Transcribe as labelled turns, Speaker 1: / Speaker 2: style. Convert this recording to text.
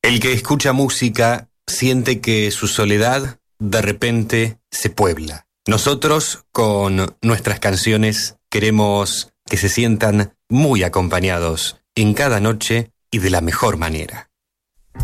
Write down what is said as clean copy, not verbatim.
Speaker 1: El que escucha música siente que su soledad de repente se puebla. Nosotros, con nuestras canciones, queremos que se sientan muy acompañados en cada noche y de la mejor manera.